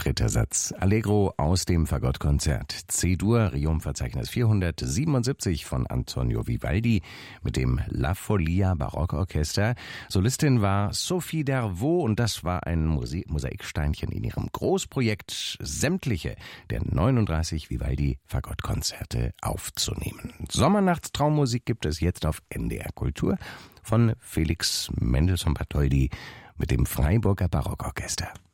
Dritter Satz. Allegro aus dem Fagottkonzert. C-Dur, Requiem-Verzeichnis 477 von Antonio Vivaldi mit dem La Folia Barockorchester. Solistin war Sophie Dervaux und das war ein Mosaiksteinchen in ihrem Großprojekt, sämtliche der 39 Vivaldi-Fagottkonzerte aufzunehmen. Sommernachtstraummusik gibt es jetzt auf NDR Kultur von Felix Mendelssohn Bartholdy mit dem Freiburger Barockorchester.